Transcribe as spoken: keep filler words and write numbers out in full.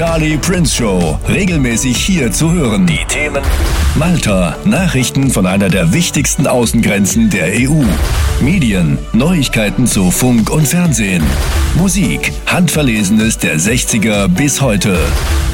Charlie Prince Show. Regelmäßig hier zu hören. Die Themen: Malta, Nachrichten von einer der wichtigsten Außengrenzen der E U. Medien, Neuigkeiten zu Funk und Fernsehen. Musik, Handverlesenes der sechziger bis heute.